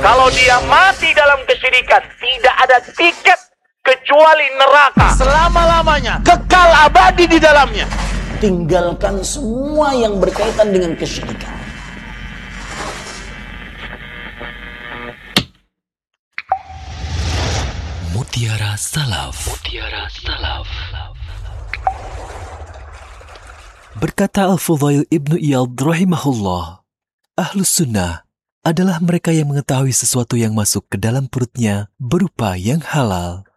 Kalau dia mati dalam kesyirikan, tidak ada tiket kecuali neraka. Selama-lamanya, kekal abadi di dalamnya. Tinggalkan semua yang berkaitan dengan kesyirikan. Mutiara Salaf. Mutiara Salaf. Berkata Al-Fudail Ibnu Iyad rahimahullah, Ahlus Sunnah adalah mereka yang mengetahui sesuatu yang masuk ke dalam perutnya berupa yang halal